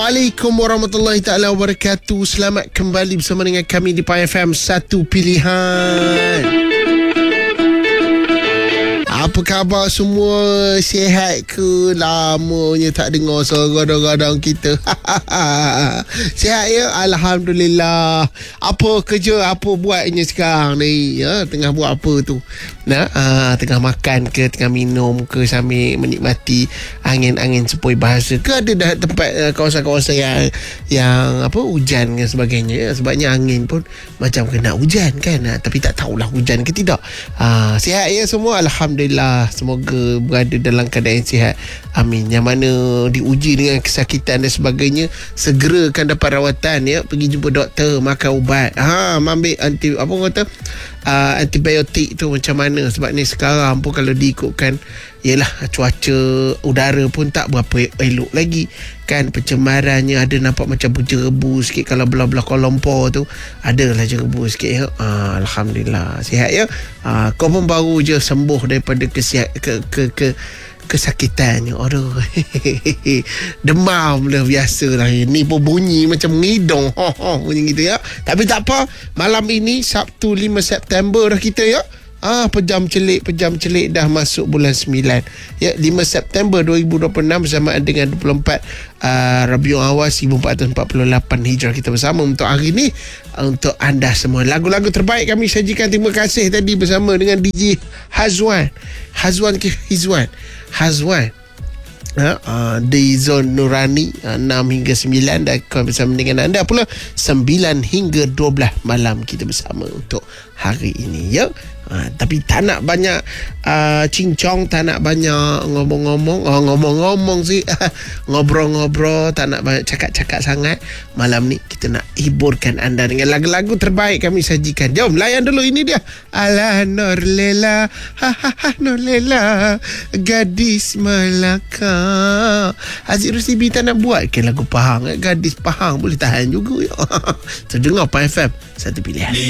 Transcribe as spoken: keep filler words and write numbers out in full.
Assalamualaikum warahmatullahi taala wabarakatuh. Selamat kembali bersama dengan kami di Pi F M Satu Pilihan. Apa khabar semua? Sihat ke? Lamanya tak dengar suara gadang-gadang kita. Sihat ya? Alhamdulillah. Apa kerja, apa buatnya sekarang ni? Ya, tengah buat apa tu? Nah, aa, tengah makan ke, tengah minum ke, sambil menikmati angin-angin sepoi bahasa ke, ada dah tempat uh, kawasan-kawasan yang yang apa hujan dan sebagainya. Ya, sebabnya angin pun macam kena hujan kan, ha, tapi tak tahulah hujan ke tidak. Ha, sihat ya semua? Alhamdulillah. Semoga berada dalam keadaan sihat. Amin. Yang mana diuji dengan kesakitan dan sebagainya, segera akan dapat rawatan ya. Pergi jumpa doktor, makan ubat. Ha, ambil anti apa kata? Uh, antibiotik tu macam mana. Sebab ni sekarang pun kalau diikutkan, yelah, cuaca udara pun tak berapa elok lagi kan. Pencemarannya ada nampak macam berjerebu sikit. Kalau belah-belah Kuala Lumpur tu adalah jerebu sikit ya. uh, Alhamdulillah sihat ya. uh, Kau pun baru je sembuh daripada kesihat, ke, ke, ke kesakitannya. Aduh. Demam lah biasa lah. Ni pun bunyi macam ngidong. Bunyi gitu ya. Tapi tak apa. Malam ini Sabtu lima September dah kita ya. Ah, pejam celik, pejam celik dah masuk bulan sembilan. Ya, lima September dua ribu dua puluh enam bersamaan dengan dua puluh empat uh, Rabiul Awal seribu empat ratus empat puluh lapan Hijrah. Kita bersama untuk hari ni, uh, untuk anda semua. Lagu-lagu terbaik kami sajikan. Terima kasih tadi bersama dengan D J Hazwan. Hazwan ke Hizwan? Hazwan. Ha, uh, di Zon Nurani uh, enam hingga sembilan, dan bersama dengan anda pula sembilan hingga dua belas malam kita bersama untuk hari ini ya. Uh, tapi tak nak banyak uh, cincong, tak nak banyak ngomong-ngomong. Oh, ngomong-ngomong sih. Ngobrol-ngobrol, tak nak banyak cakap-cakap sangat. Malam ni kita nak hiburkan anda dengan lagu-lagu terbaik kami sajikan. Jom layan dulu, ini dia. Alah Norlela, ha ha ha Norlela, gadis Melaka. Aziz Rusibi tak nak buat ke lagu Pahang? Gadis Pahang boleh tahan juga ya. Terdengar Pi F M Satu Pilihan.